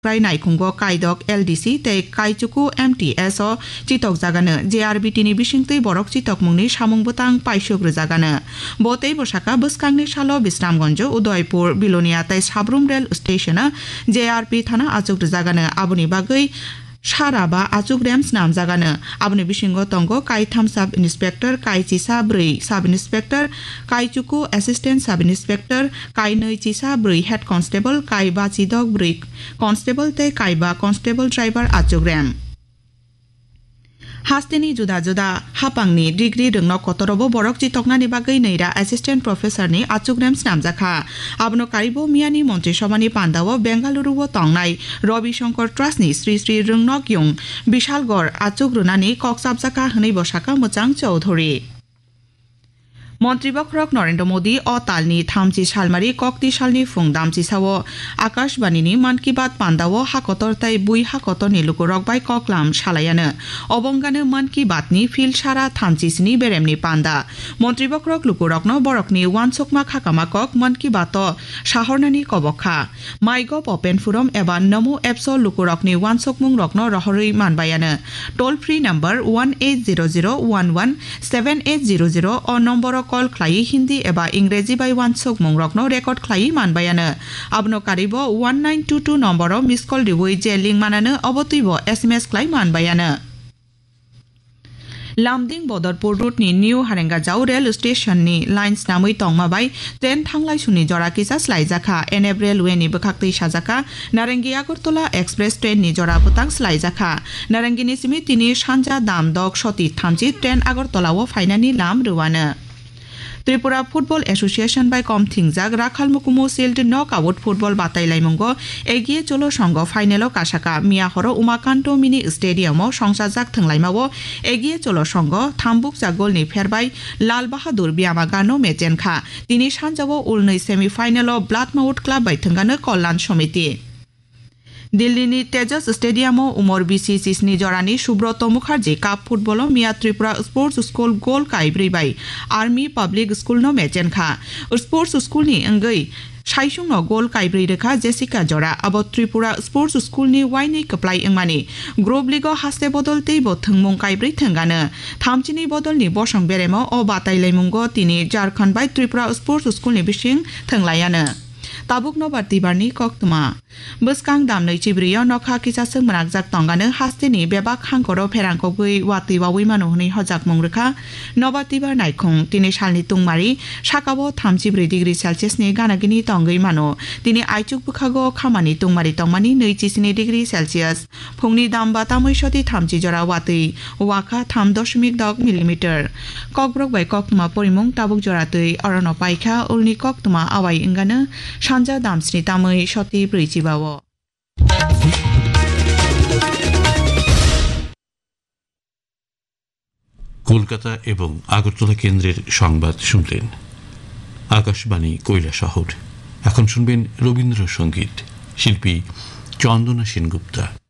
Prai Naikungo Kaidok LDC te Kaichuku MTS o Chitok Jagana JRBT ni Bishingtui Borok Chitok Mungni Samung Butang Paishok Jagana Botei Bosaka Buskangni Shalo Bisramgonjo Udaipur Bilonia tai Sabrum Rail Station JRP Thana Achuk Jagana Abuni Bagai Sharaba Achuk Rams Nam Jagana Abuni Bishingo Tongo Kaitam Sub Inspector Kai Chisa Brui Sub Inspector Kai Chuku Assistant Sub Inspector Kai Noi Chisa Brui Head Constable Kai Ba Chidok Brui Constable te Kai Ba Constable Driver Achuk Ram Hasteni juda juda hapangni degree rungno kotorobo borok chitoknani bagai neira assistant professor ni achugrams namjakha abno karibo miani montri sabani pandawo bengaluru wo tongnai Ravi Shankar Trust ni Sri Sri Rungnok Yung Bishalgor achugrunani koksabjaka hnei bosaka mochang Chaudhuri মন্ত্রীবক্রক Narendra Modi ও তালনি থামচি সালমারি কক্তি সালনি ফুংদামচি Sao আকাশবাণীনি মান কি বাত পান্দাও হাকতর তাই বুই হাকতর নিলুকু রকবাই ককলাম সালায়ানো অবঙ্গানো মান কি বাতনি feel সারা থামচিসনি বেরেমনি পান্দা মন্ত্রীবক্রক লুকুরকনো বরকনি ওয়ানসকমা খাকামা cock মান কি Baat সাহরনানি কবখা MyGov open forum এবা নমো apps লুকুরকনি ওয়ানসকমুং রকনো রহরই মানবায়ানো toll free number 1800117800 ও নম্বর call খ্লাই Hindi এবা ইংরেজি বাই ওয়ানসক মুংরকনো রেকর্ড খ্লাই মানবায়ানো আবনো কারিব 1922 নম্বর মিস কল দিবই যে লিং মানানো অবতৈব SMS খ্লাই মানবায়ানো Lamding Bodorpur Route ni New Harengajau Rail Station ni lines namui tongmabai train thanglai suni jora kisa slaijaka NF Railway ni bkhakti sajaka Narangi Agartala Express train ni jora butang slaijaka Narangi ni simi tini sanja dam dok soti thamji train Agartala o fainani lam ruwana Tripura Football Association by Com Thingjak Rakhal Mukumu Silt Knockout Football Batailaimungo Egiye Cholo Songo Final Kasaka Miyahoro Umakanto Mini Stadium o Songsajak Thanglaimawo Egiye Cholo Songo Thambuk Jagol ni Pherbai Lal Bahadur Biamagano Mejenkha Tini Sanjawo Ulnoi Semi Final o Bloodmouth Club by Thangano Kollan Somiti দিল্লিনি Tejas স্টেডিয়ামো Umar BC সিসনি জরানি Subrata Mukherjee cup football Mia Tripura sports school goal কাইব্রিবাই army public school no মেচেনখা sports স্কুলনি অঙ্গৈ সাইসুংনো goal কাইব্রি Rekha Jessica জরা আব Tripura sports স্কুলনি ওয়াইনি কপ্লাই ইংমানি group লিগো হাসতে বদল তেইবো থংমুং কাইব্রি থंगानो থামচিনি বদলনি বসং বেরেমো ও বাতাইলাইমুঙ্গো তিনি Jharkhand by Tripura sports স্কুলনি বিসিং থंगलायानो Tabuk no bartibarni koktuma Buskang damnoi chibriyo nokha kisasung manakjak tongano hasteni bebak hangkoro pherangkogui wati wawi manuhni hojak mungrekha nobatibar naikhung tini salni tungmari sakabo 33 degree celsius ni ganagini tongui mano tini aichuk bukhago khamani tungmari tongmani 29 degree celsius phungni dam batamoi soti 30 jora wati waka 3.10 millimeter kokbrok bai koktuma porimung tabuk jora tui orono paikha ulni koktuma awai ingano Sanja damsni tamoi shoti brichibawo Kolkata এবং আগরতলা কেন্দ্রের সংবাদ শুনলেন আকাশবাণী কৈলাসহর এখন শুনবেন রবীন্দ্রসঙ্গীত শিল্পী চন্দনা সেনগুপ্তা